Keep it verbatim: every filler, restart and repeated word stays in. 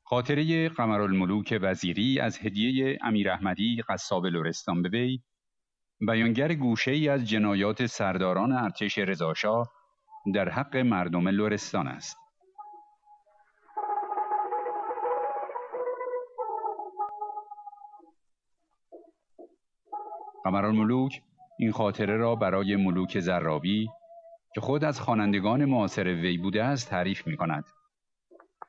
خاطره قمرالملوک وزیری از هدیه امیر احمدی قصاب لرستان به وی، بیانگر گوشه ای از جنایات سرداران ارتش رضاشاه در حق مردم لرستان است. قمرالملوک این خاطره را برای ملوک زرابی که خود از خوانندگان معاصر وی بوده است تعریف می کند.